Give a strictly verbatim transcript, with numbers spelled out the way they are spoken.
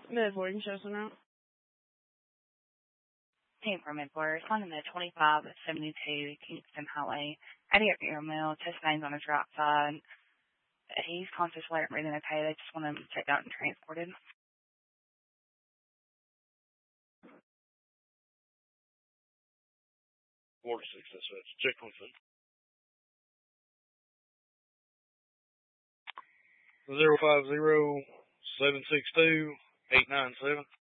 Midboard, show some out. Team from Midboard, responding to twenty-five seventy-two Kingston Highway. I did get your mail, test names on his right side. He's conscious, alert, breathing okay. They just want him checked out and transported. forty-six, that's right. Check one thing. Zero five zero seven six two eight nine seven.